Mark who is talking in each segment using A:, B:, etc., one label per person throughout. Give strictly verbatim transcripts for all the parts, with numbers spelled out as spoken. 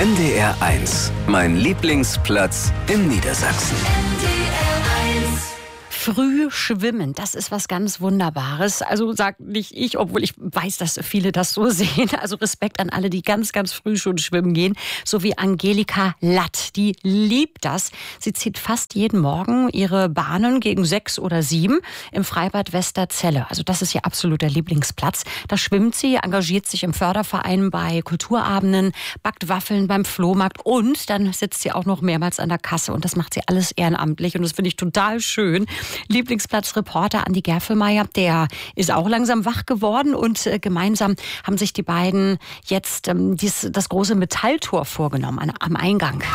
A: N D R eins, mein Lieblingsplatz in Niedersachsen.
B: Früh schwimmen, das ist was ganz Wunderbares. Also sagt nicht ich, obwohl ich weiß, dass viele das so sehen. Also Respekt an alle, die ganz, ganz früh schon schwimmen gehen. So wie Angelika Latt, die liebt das. Sie zieht fast jeden Morgen ihre Bahnen gegen sechs oder sieben im Freibad Westerzelle. Also das ist ihr absoluter Lieblingsplatz. Da schwimmt sie, engagiert sich im Förderverein bei Kulturabenden, backt Waffeln beim Flohmarkt und dann sitzt sie auch noch mehrmals an der Kasse. Und das macht sie alles ehrenamtlich und das finde ich total schön. Lieblingsplatzreporter Andi Gerfelmeier, der ist auch langsam wach geworden und äh, gemeinsam haben sich die beiden jetzt ähm, dies, das große Metalltor vorgenommen an, am Eingang.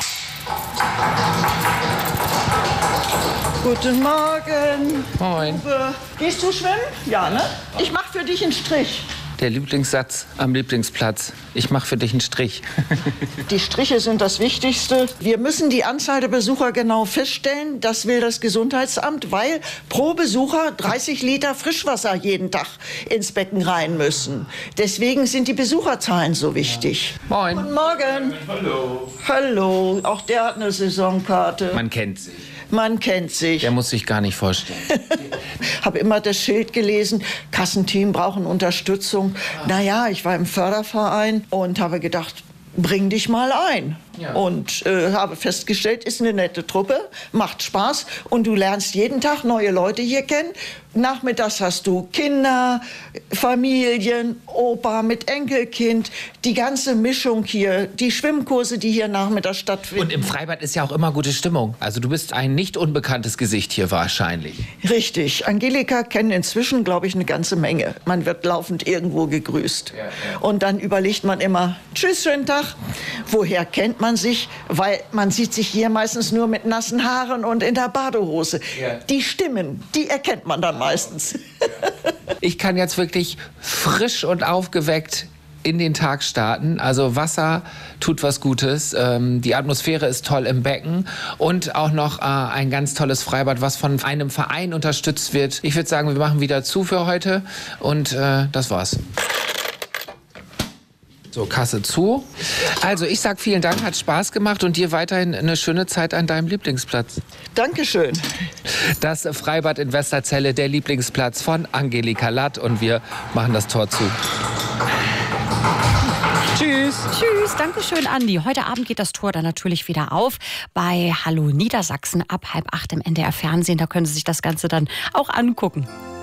C: Guten Morgen.
D: Moin.
C: Uwe. Gehst du schwimmen? Ja, ne? Ich mach für dich einen Strich.
D: Der Lieblingssatz am Lieblingsplatz. Ich mache für dich einen Strich.
C: Die Striche sind das Wichtigste. Wir müssen die Anzahl der Besucher genau feststellen. Das will das Gesundheitsamt, weil pro Besucher dreißig Liter Frischwasser jeden Tag ins Becken rein müssen. Deswegen sind die Besucherzahlen so wichtig.
D: Moin.
C: Guten Morgen.
D: Hallo.
C: Hallo. Auch der hat eine Saisonkarte.
D: Man kennt sich.
C: Man kennt sich.
D: Der muss sich gar nicht vorstellen.
C: Habe immer das Schild gelesen, Kassenteam brauchen Unterstützung. Naja, ich war im Förderverein und habe gedacht, bring dich mal ein. Ja. Und äh, habe festgestellt, ist eine nette Truppe, macht Spaß und du lernst jeden Tag neue Leute hier kennen. Nachmittags hast du Kinder, Familien, Opa mit Enkelkind, die ganze Mischung hier, die Schwimmkurse, die hier nachmittags stattfinden.
D: Und im Freibad ist ja auch immer gute Stimmung. Also du bist ein nicht unbekanntes Gesicht hier wahrscheinlich.
C: Richtig. Angelika kennen inzwischen, glaube ich, eine ganze Menge. Man wird laufend irgendwo gegrüßt. Ja, ja. Und dann überlegt man immer, tschüss, schönen Tag. Woher kennt man sich? Weil man sieht sich hier meistens nur mit nassen Haaren und in der Badehose. Ja. Die Stimmen, die erkennt man dann meistens.
D: Ich kann jetzt wirklich frisch und aufgeweckt in den Tag starten. Also Wasser tut was Gutes. Ähm, die Atmosphäre ist toll im Becken und auch noch äh, ein ganz tolles Freibad, was von einem Verein unterstützt wird. Ich würde sagen, wir machen wieder zu für heute und äh, das war's. So, Kasse zu. Also ich sag vielen Dank, hat Spaß gemacht und dir weiterhin eine schöne Zeit an deinem Lieblingsplatz.
C: Dankeschön.
D: Das Freibad in Westerzelle, der Lieblingsplatz von Angelika Latt und wir machen das Tor zu. Tschüss.
B: Tschüss, danke schön, Andi. Heute Abend geht das Tor dann natürlich wieder auf bei Hallo Niedersachsen ab halb acht im N D R Fernsehen. Da können Sie sich das Ganze dann auch angucken.